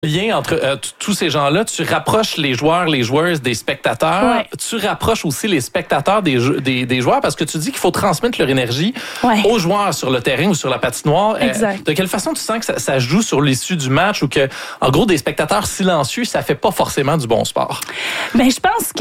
Lien entre tous ces gens-là, tu rapproches les joueurs, les joueuses des spectateurs. Ouais. Tu rapproches aussi les spectateurs des joueurs parce que tu dis qu'il faut transmettre leur énergie aux joueurs sur le terrain ou sur la patinoire. Exact. De quelle façon tu sens que ça joue sur l'issue du match ou que, en gros, des spectateurs silencieux, ça fait pas forcément du bon sport? Ben, je pense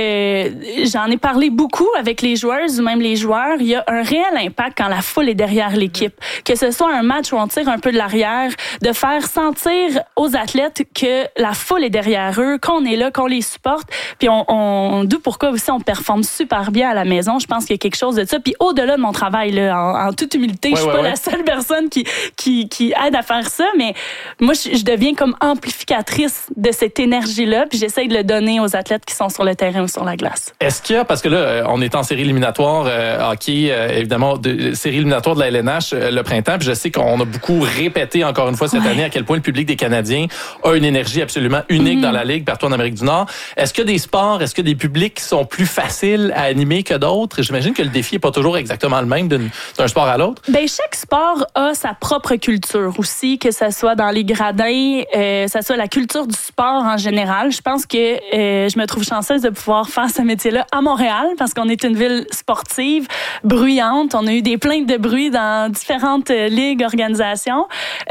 que j'en ai parlé beaucoup avec les joueuses ou même les joueurs. Il y a un réel impact quand la foule est derrière l'équipe. Que ce soit un match où on tire un peu de l'arrière, de faire sentir aux athlètes que la foule est derrière eux, qu'on est là, qu'on les supporte. Puis d'où pourquoi aussi on performe super bien à la maison. Je pense qu'il y a quelque chose de ça. Puis au-delà de mon travail, là, en toute humilité, je suis pas la seule personne qui aide à faire ça, mais moi, je deviens comme amplificatrice de cette énergie-là, puis j'essaye de le donner aux athlètes qui sont sur le terrain ou sur la glace. Est-ce qu'il y a, parce que là, on est en série éliminatoire hockey, évidemment, série éliminatoire de la LNH le printemps, puis je sais qu'on a beaucoup répété encore une fois cette année à quel point le public des Canadiens a une énergie absolument unique dans la Ligue, partout en Amérique du Nord. Est-ce que des sports, est-ce que des publics qui sont plus faciles à animer que d'autres? J'imagine que le défi n'est pas toujours exactement le même d'un sport à l'autre. Ben, chaque sport a sa propre culture aussi, que ce soit dans les gradins, ça soit la culture du sport en général. Je pense que je me trouve chanceuse de pouvoir faire ce métier-là à Montréal parce qu'on est une ville sportive, bruyante. On a eu des plaintes de bruit dans différentes ligues, organisations.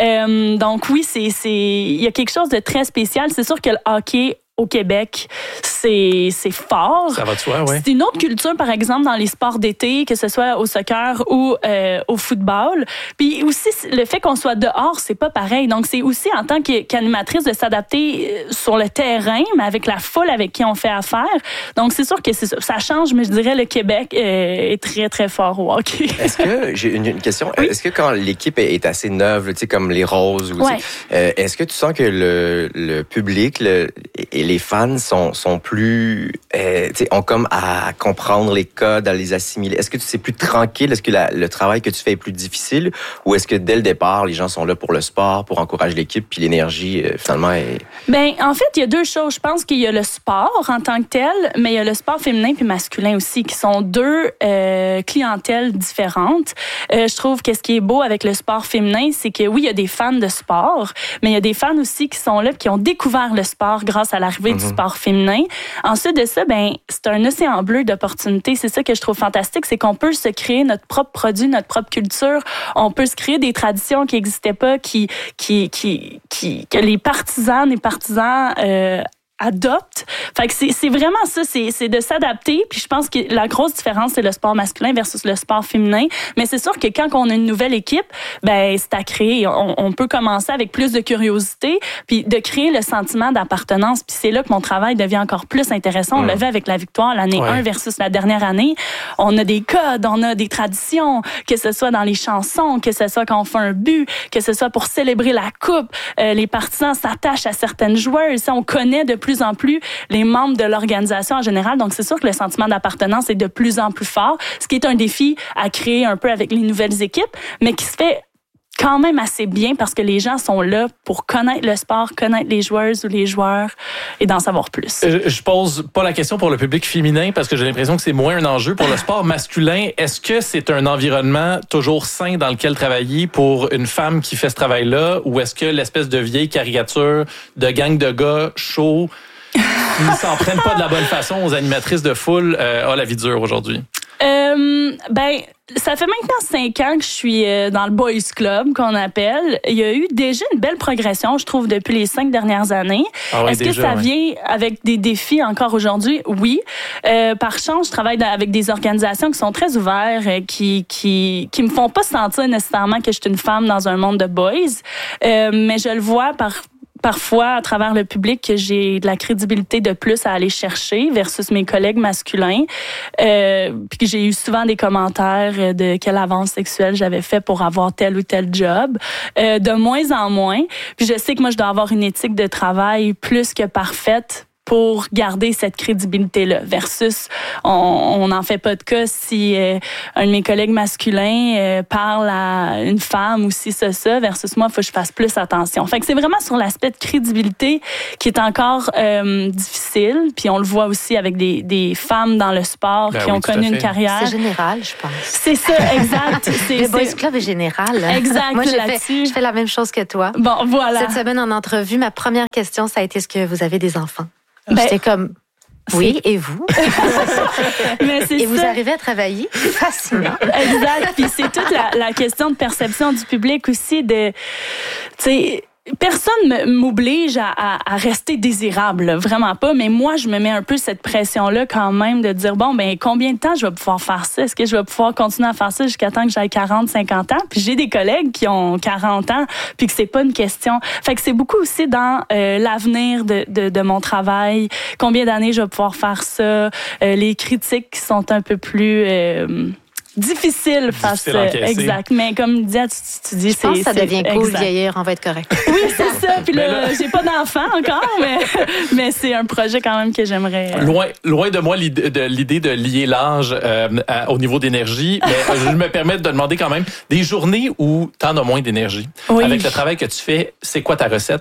Donc oui, il y a quelque chose de très spécial. C'est sûr que le hockey au Québec, c'est fort. Ça va de soi, oui. C'est une autre culture, par exemple, dans les sports d'été, que ce soit au soccer ou au football. Puis aussi, le fait qu'on soit dehors, c'est pas pareil. Donc, c'est aussi, en tant qu'animatrice, de s'adapter sur le terrain, mais avec la foule avec qui on fait affaire. Donc, c'est sûr que ça change, mais je dirais le Québec est très, très fort au hockey. Est-ce que, j'ai une question, est-ce que quand l'équipe est assez neuve, tu sais, comme les Roses, est-ce que tu sens que le public et les fans sont plus, ont comme à comprendre les codes, à les assimiler? Est-ce que c'est plus tranquille? Est-ce que le travail que tu fais est plus difficile? Ou est-ce que dès le départ, les gens sont là pour le sport, pour encourager l'équipe, puis l'énergie, finalement, est... Ben, en fait, il y a deux choses. Je pense qu'il y a le sport en tant que tel, mais il y a le sport féminin puis masculin aussi, qui sont deux clientèles différentes. Je trouve que ce qui est beau avec le sport féminin, c'est que oui, il y a des fans de sport, mais il y a des fans aussi qui sont là, qui ont découvert le sport grâce à l'arrivée du sport féminin. Ensuite de ça, ben, c'est un océan bleu d'opportunités. C'est ça que je trouve fantastique, c'est qu'on peut se créer notre propre produit, notre propre culture. On peut se créer des traditions qui n'existaient pas, que les partisanes et partisans adopte. Fait que c'est vraiment ça, c'est de s'adapter. Puis je pense que la grosse différence, c'est le sport masculin versus le sport féminin. Mais c'est sûr que quand on a une nouvelle équipe, ben c'est à créer. On peut commencer avec plus de curiosité, puis de créer le sentiment d'appartenance. Puis c'est là que mon travail devient encore plus intéressant. On le fait avec la victoire l'année 1 versus la dernière année. On a des codes, on a des traditions, que ce soit dans les chansons, que ce soit quand on fait un but, que ce soit pour célébrer la coupe. Les partisans s'attachent à certaines joueuses. On connaît de plus en plus les membres de l'organisation en général. Donc, c'est sûr que le sentiment d'appartenance est de plus en plus fort, ce qui est un défi à créer un peu avec les nouvelles équipes, mais qui se fait quand même assez bien parce que les gens sont là pour connaître le sport, connaître les joueuses ou les joueurs et d'en savoir plus. Je pose pas la question pour le public féminin parce que j'ai l'impression que c'est moins un enjeu. Pour le sport masculin, est-ce que c'est un environnement toujours sain dans lequel travailler pour une femme qui fait ce travail-là ou est-ce que l'espèce de vieille caricature de gang de gars chauds qui ne s'en prennent pas de la bonne façon aux animatrices de foule a la vie dure aujourd'hui? Ben, ça fait maintenant 5 ans que je suis dans le Boys Club, qu'on appelle. Il y a eu déjà une belle progression, je trouve, depuis les 5 dernières années. Est-ce que ça vient avec des défis encore aujourd'hui? Oui. Par chance, je travaille avec des organisations qui sont très ouvertes, qui me font pas sentir nécessairement que je suis une femme dans un monde de boys. Mais je le vois parfois, à travers le public, que j'ai de la crédibilité de plus à aller chercher versus mes collègues masculins. Puis que j'ai eu souvent des commentaires de quelle avance sexuelle j'avais fait pour avoir tel ou tel job. De moins en moins. Puis je sais que moi, je dois avoir une éthique de travail plus que parfaite pour garder cette crédibilité-là versus on n'en fait pas de cas si un de mes collègues masculins parle à une femme ou si ça versus moi, il faut que je fasse plus attention. Fait que c'est vraiment sur l'aspect de crédibilité qui est encore difficile. Puis on le voit aussi avec des femmes dans le sport qui ont connu une carrière. C'est général, je pense. C'est ça, exact. Le Boys Club est général. Exact. Moi, je fais la même chose que toi. Bon, voilà. Cette semaine en entrevue, ma première question, ça a été est-ce que vous avez des enfants? J'étais comme... Oui, et vous? Mais c'est vous arrivez à travailler? Fascinant. Exact. Puis c'est toute la question de perception du public aussi de, tu sais, personne m'oblige à rester désirable, là, vraiment pas. Mais moi, je me mets un peu cette pression-là quand même de dire, bon, ben combien de temps je vais pouvoir faire ça? Est-ce que je vais pouvoir continuer à faire ça jusqu'à temps que j'aille 40, 50 ans? Puis j'ai des collègues qui ont 40 ans, puis que c'est pas une question. Fait que c'est beaucoup aussi dans l'avenir de mon travail. Combien d'années je vais pouvoir faire ça? Les critiques qui sont un peu plus... difficile face exact, mais comme tu dis, je pense que ça devient cool vieillir, on va être correct. Oui, c'est ça. Puis là, j'ai pas d'enfant encore, mais c'est un projet quand même que j'aimerais. Loin de moi l'idée de lier l'âge au niveau d'énergie, mais je me permets de demander quand même des journées où t'en as moins d'énergie. Oui. Avec le travail que tu fais, c'est quoi ta recette?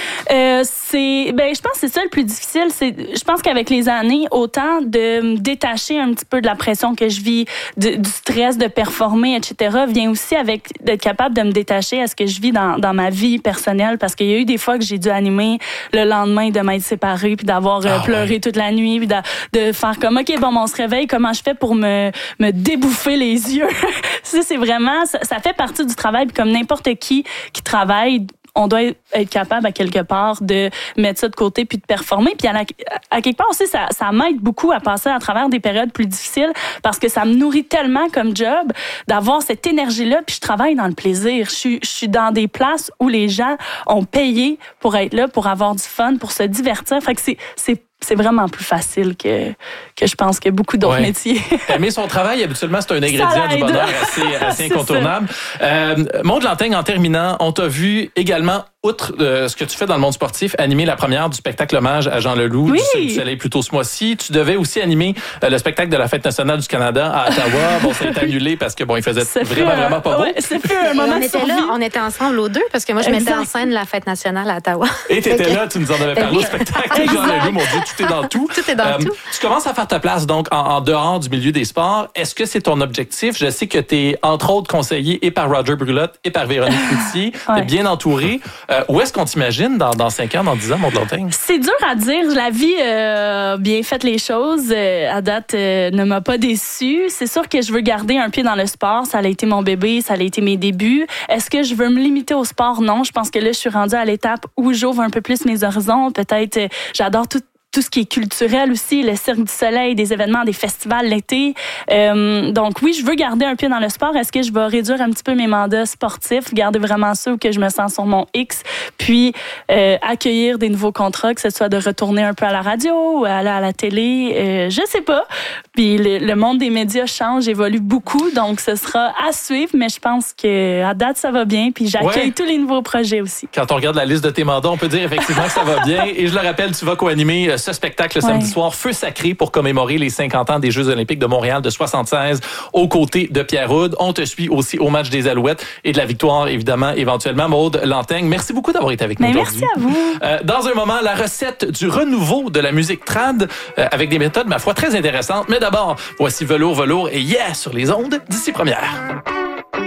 Je pense que c'est ça le plus difficile. Je pense qu'avec les années, autant de me détacher un petit peu de la pression que je vis, du stress de performer, etc., vient aussi avec d'être capable de me détacher à ce que je vis dans ma vie personnelle, parce qu'il y a eu des fois que j'ai dû animer le lendemain de m'être séparée, puis d'avoir pleuré toute la nuit, puis de faire comme, OK, bon, on se réveille, comment je fais pour me débouffer les yeux? C'est vraiment, ça fait partie du travail, puis comme n'importe qui travaille, on doit être capable à quelque part de mettre ça de côté puis de performer. Puis à quelque part aussi, ça m'aide beaucoup à passer à travers des périodes plus difficiles parce que ça me nourrit tellement comme job d'avoir cette énergie-là. Puis je travaille dans le plaisir. Je suis dans des places où les gens ont payé pour être là, pour avoir du fun, pour se divertir. Fait que c'est vraiment plus facile que je pense que beaucoup d'autres métiers. Aimer son travail, habituellement, c'est un ingrédient du bonheur assez incontournable. Maude Lanteigne, en terminant, on t'a vu également, outre ce que tu fais dans le monde sportif, animer la première du spectacle hommage à Jean Leloup du Soleil plus tôt ce mois-ci. Tu devais aussi animer le spectacle de la Fête nationale du Canada à Ottawa. Bon, ça a été annulé parce que il faisait vraiment pas beau. C'est plus un moment de survie. On était ensemble aux deux parce que moi, je mettais en scène la Fête nationale à Ottawa. Et t'étais là, tu nous en avais parlé au spectacle de Jean Leloup. Mon Dieu, tout est dans tout. Tout est dans tout. Tu commences à faire ta place donc en dehors du milieu des sports. Est-ce que c'est ton objectif? Je sais que tu es entre autres conseillé et par Roger Brulotte et par Véronique Cloutier. Tu es bien entouré. Où est-ce qu'on t'imagine dans 5 ans, dans 10 ans, Maude Lanteigne? C'est dur à dire. La vie a bien fait les choses. À date, ne m'a pas déçue. C'est sûr que je veux garder un pied dans le sport. Ça a été mon bébé, ça a été mes débuts. Est-ce que je veux me limiter au sport? Non. Je pense que là, je suis rendue à l'étape où j'ouvre un peu plus mes horizons. Peut-être, j'adore tout ce qui est culturel aussi, le Cirque du Soleil, des événements, des festivals l'été. Donc oui, je veux garder un pied dans le sport. Est-ce que je vais réduire un petit peu mes mandats sportifs, garder vraiment ça où que je me sens sur mon X, puis accueillir des nouveaux contrats, que ce soit de retourner un peu à la radio ou aller à la télé, je sais pas. Puis le monde des médias change, évolue beaucoup, donc ce sera à suivre, mais je pense que à date ça va bien, puis j'accueille tous les nouveaux projets aussi. Quand on regarde la liste de tes mandats, on peut dire effectivement que ça va bien. Et je le rappelle, tu vas co-animer ce spectacle le samedi soir, Feu sacré, pour commémorer les 50 ans des Jeux olympiques de Montréal de 76, aux côtés de Pierre Houde. On te suit aussi au match des Alouettes et de la victoire, évidemment, éventuellement. Maude Lanteigne, merci beaucoup d'avoir été avec nous aujourd'hui. Merci à vous. Dans un moment, la recette du renouveau de la musique trad avec des méthodes, ma foi, très intéressantes. Mais d'abord, voici Velours et Yeah sur les ondes d'ici première.